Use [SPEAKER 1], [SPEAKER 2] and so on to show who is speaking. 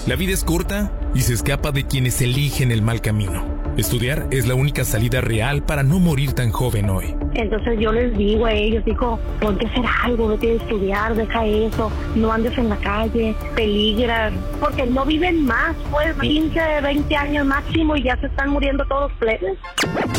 [SPEAKER 1] La vida es corta y se escapa de quienes eligen el mal camino. Estudiar es la única salida real para no morir tan joven hoy.
[SPEAKER 2] Entonces yo les digo a ellos, ponte a hacer algo, vete a estudiar, deja eso, no andes en la calle, peligras, porque no viven más, pues 15, 20 años máximo y ya se están muriendo todos los plebes.